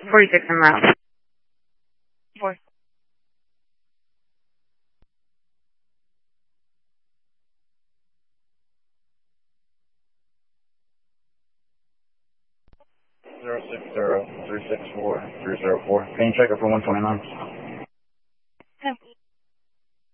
46 en route. 4. Zero 6 0 3 6 4 3 0 4. Can you check it for 129?